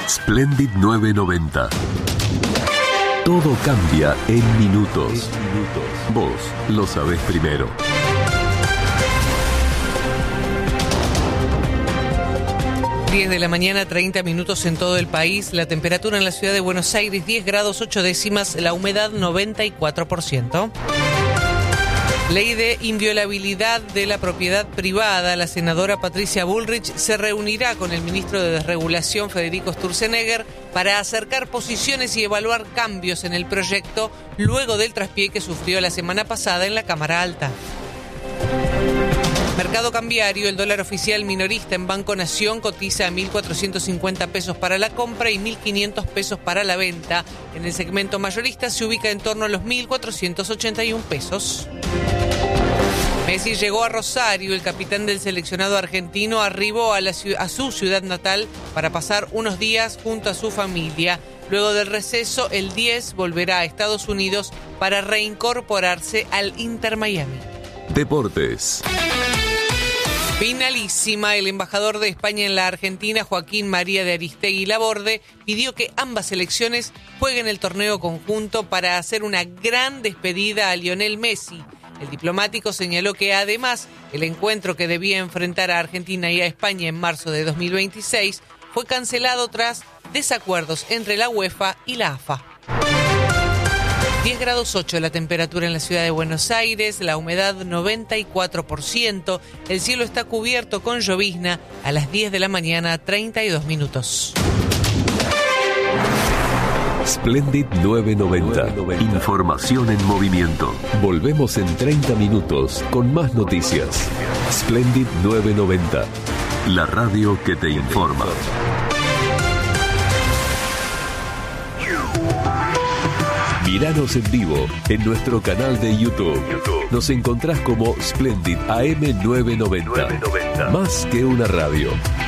Splendid 990. Todo cambia en minutos. Vos lo sabés primero. Diez de la mañana, 30 minutos en todo el país. La temperatura en la ciudad de Buenos Aires, 10 grados 8 décimas. La humedad, 94%. Ley de inviolabilidad de la propiedad privada. La senadora Patricia Bullrich se reunirá con el ministro de Desregulación, Federico Sturzenegger, para acercar posiciones y evaluar cambios en el proyecto luego del traspié que sufrió la semana pasada en la Cámara Alta. Mercado cambiario, el dólar oficial minorista en Banco Nación cotiza a 1.450 pesos para la compra y 1.500 pesos para la venta. En el segmento mayorista se ubica en torno a los 1.481 pesos. Messi llegó a Rosario. El capitán del seleccionado argentino arribó a su ciudad natal para pasar unos días junto a su familia. Luego del receso, el 10 volverá a Estados Unidos para reincorporarse al Inter Miami. Deportes. Finalísima. El embajador de España en la Argentina, Joaquín María de Aristegui Laborde, pidió que ambas selecciones jueguen el torneo conjunto para hacer una gran despedida a Lionel Messi. El diplomático señaló que además el encuentro que debía enfrentar a Argentina y a España en marzo de 2026 fue cancelado tras desacuerdos entre la UEFA y la AFA. 10 grados 8 la temperatura en la ciudad de Buenos Aires, la humedad 94%, el cielo está cubierto con llovizna a las 10 de la mañana, 32 minutos. Splendid 990. Información en movimiento. Volvemos en 30 minutos con más noticias. Splendid 990. La radio que te informa. Míranos en vivo en nuestro canal de YouTube. Nos encontrás como Splendid AM 990. Más que una radio.